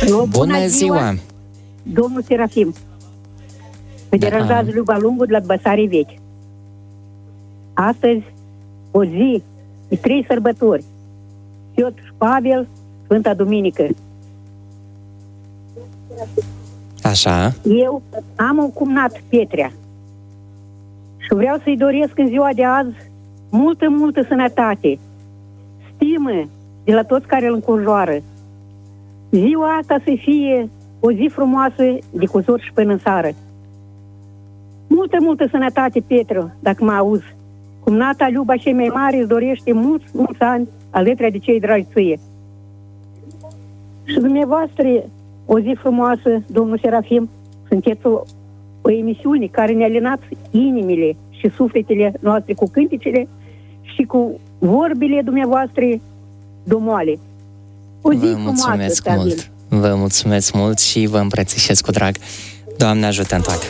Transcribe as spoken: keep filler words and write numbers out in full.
Bună, Bună ziua. ziua! Domnul Serafim. Mă Da. deranjează Luba Lungu de la Băsare Vechi. Astăzi, o zi, de trei sărbători. Piotr Pavel, Sfânta Duminică. Așa. Eu am un cumnat, Petrea. Și vreau să-i doresc în ziua de azi multă, multă sănătate, stimă de la toți care îl înconjoară. Ziua asta să fie o zi frumoasă de cuzor și până în seară. Multă, multă sănătate, Petru, dacă mă auzi. Cumnata Luba cei mai mari îți dorește mulți, mulți ani alături de cei dragi ție. Și dumneavoastră, o zi frumoasă, domnul Serafim, sunteți o, o emisiune care ne alinați inimile și sufletele noastre cu cântecele și cu vorbile dumneavoastră domoale. O zi Vă mulțumesc frumoasă, mult. Vă mulțumesc mult și vă îmbrățișez cu drag. Doamne ajută în toate.